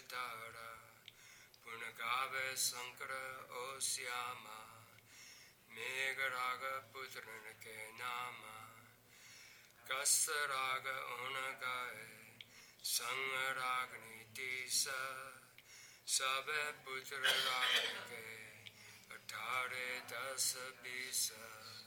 तारा पुन गावे शंकर ओ श्यामा मेघराग पुत्रन के नामा कस राग उन गाए संग रागनी तीसा सब पुत्र राग के 18 10 20